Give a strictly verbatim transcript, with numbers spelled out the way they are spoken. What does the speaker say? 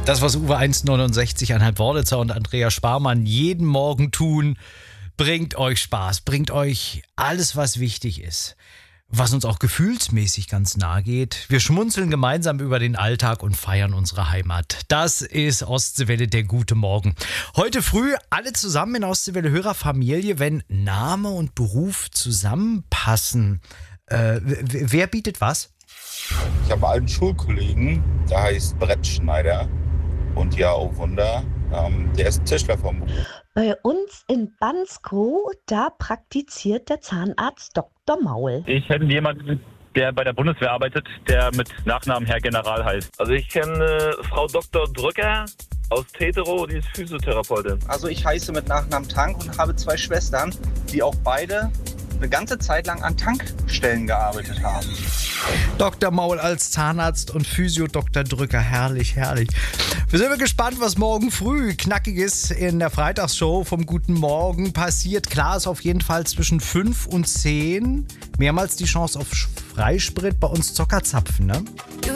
Das, was Uwe eins neunundsechzig, Anhalt Worditzer und Andrea Sparmann jeden Morgen tun, bringt euch Spaß, bringt euch alles, was wichtig ist, was uns auch gefühlsmäßig ganz nahe geht. Wir schmunzeln gemeinsam über den Alltag und feiern unsere Heimat. Das ist Ostseewelle, der gute Morgen. Heute früh alle zusammen in Ostseewelle Hörerfamilie, wenn Name und Beruf zusammenpassen. Äh, w- wer bietet was? Ich habe einen Schulkollegen, der heißt Brettschneider. Und ja, oh Wunder, ähm, der ist Tischler vom Beruf. Bei uns in Bansko, da praktiziert der Zahnarzt Doktor Maul. Ich kenne jemanden, der bei der Bundeswehr arbeitet, der mit Nachnamen Herr General heißt. Also ich kenne äh, Frau Doktor Drücker aus Tetero, die ist Physiotherapeutin. Also ich heiße mit Nachnamen Tank und habe zwei Schwestern, die auch beide eine ganze Zeit lang an Tankstellen gearbeitet haben. Doktor Maul als Zahnarzt und Physio Doktor Drücker. Herrlich, herrlich. Wir sind gespannt, was morgen früh Knackiges in der Freitagsshow vom Guten Morgen passiert. Klar ist auf jeden Fall zwischen fünf und zehn mehrmals die Chance auf Freisprit bei uns Zockerzapfen, ne?